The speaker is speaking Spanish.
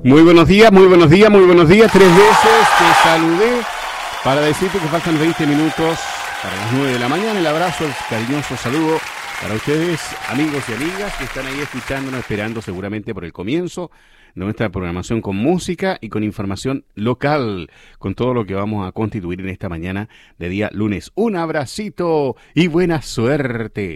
Muy buenos días, muy buenos días, muy buenos días. 3 veces te saludé para decirte que faltan 20 minutos para las 9 de la mañana. El abrazo, el cariñoso saludo para ustedes, amigos y amigas que están ahí escuchándonos, esperando seguramente por el comienzo de nuestra programación con música y con información local, con todo lo que vamos a constituir en esta mañana de día lunes. Un abracito y buena suerte.